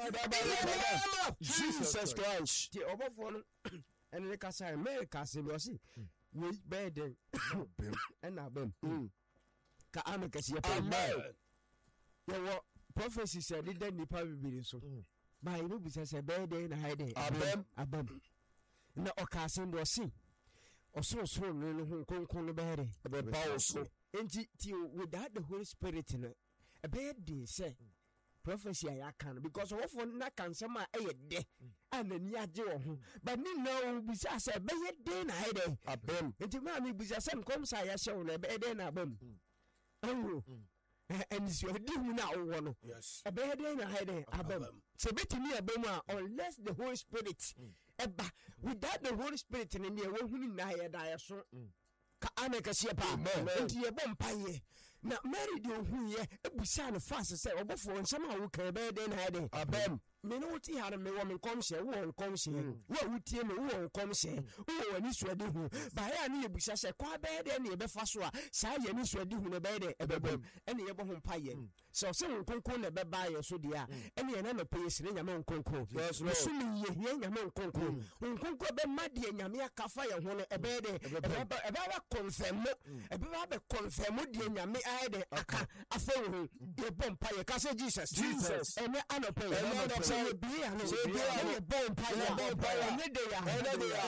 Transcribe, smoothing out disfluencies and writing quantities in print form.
Jesus Christ. The overfall and the Casa America Sibosi. We bed and Abem. Kaamekasi. Amen. Your prophecy said it didn't be so. By no business a bed and hiding. Abem. Na Okasim was seen. Or so no Concon berry. About power so. And without the Holy Spirit in it. A bad day say. Prophecy I can because of one na can some a day and then ya jo but me no bisa say be day na hide Abem. Enti ma me bisa sem kom sa ya show na be day na abem. Oh. And so di hu na wo no. Yes. E be day na hide abem. Se betimi abem a unless the Holy Spirit eba without the Holy Spirit in the wo hu ni na ya da ya so. Amekasi pa nti ye bom paye na Mary de ohu ye ebusa no fast say obofo nsam a wo kan be den ha den Abem. me no ti ha me wo me komhye wo komhye wo wutie me wo komhye wo wani suade hu ba ya ne ebusa say kwa be den ne be fa so a sa ye ni suade hu ne be den ebebem ene ye bo ho paye so se nkonkon ne be ba ye so dia ene ye na no paye sire nyame nkonkon so me ye nyame nkonkon nkonkon be ma de nyame akafa ye ho ne ebe den ebe confirm ebe ba confirm de nyame ai de aka afa ho de bom paye ka say Jesus ene anope say be ya no say be ya no bom paye ne de ya